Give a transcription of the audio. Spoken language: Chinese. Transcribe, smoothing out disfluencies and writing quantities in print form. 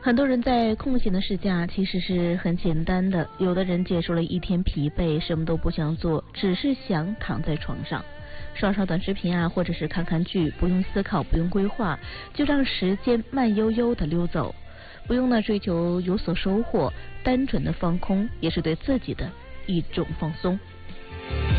很多人在空闲的时假其实是很简单的，有的人结束了一天疲惫，什么都不想做，只是想躺在床上刷刷短视频啊，或者是看看剧，不用思考，不用规划，就让时间慢悠悠的溜走，不用追求有所收获，单纯的放空也是对自己的一种放松。